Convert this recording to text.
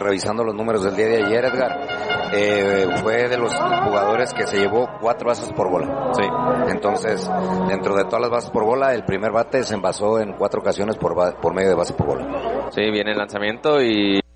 revisando los números del día de ayer, Edgar, fue de los jugadores que se llevó 4 bases por bola. Sí. Entonces, dentro de todas las bases por bola, el primer bate se envasó en 4 ocasiones por medio de base por bola. Sí, viene el lanzamiento y